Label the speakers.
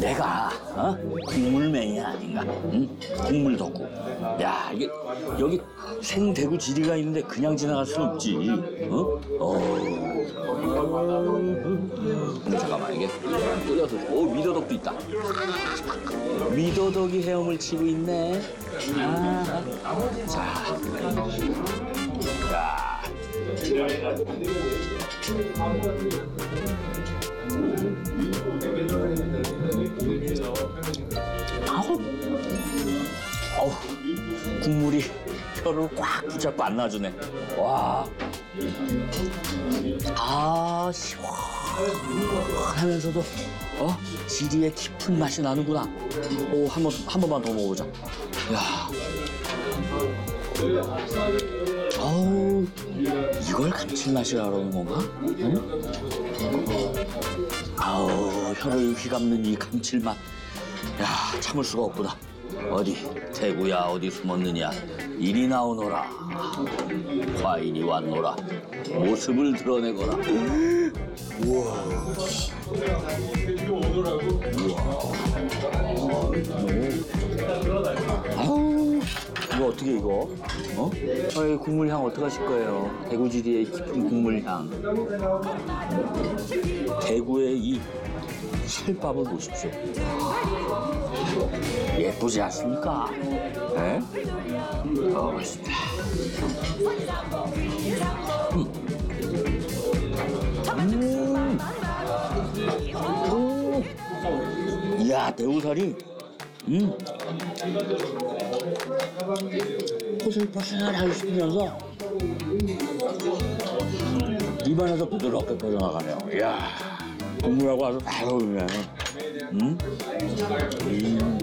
Speaker 1: 내가 국물맹이 아닌가? 응? 국물 덕후. 야, 이게 여기 생대구 지리가 있는데 그냥 지나갈 순 없지. 근데 잠깐만, 이게 끓여서. 오, 미더덕도 있다. 미더덕이 헤엄을 치고 있네. 자. 아우, 국물이 혀를 꽉 붙잡고 안 놔주네. 와, 시원하면서도 지리의 깊은 맛이 나는구나. 오, 한 번만 더 먹어보자. 야, 어우, 이걸 감칠맛이라 그러는 건가? 응? 아우, 혀를 휘감는 이 감칠맛. 야, 참을 수가 없구나. 어디 대구야, 어디 숨었느냐. 이리 나오너라. 과인이 왔노라. 모습을 드러내거라. 우와. 아우, 이거 어떻게 이거? 이 국물 향 어떻게 하실 거예요? 대구지리의 깊은 국물 향. 대구의 이 찰밥을 보십시오. 예쁘지 않습니까? 네? 맛있다. 이야, 대구살이 포슬포슬하게 씹으면서 입안에서 부드럽게 퍼져나가네요. 이야, 국물하고 아주 잘 어울리네.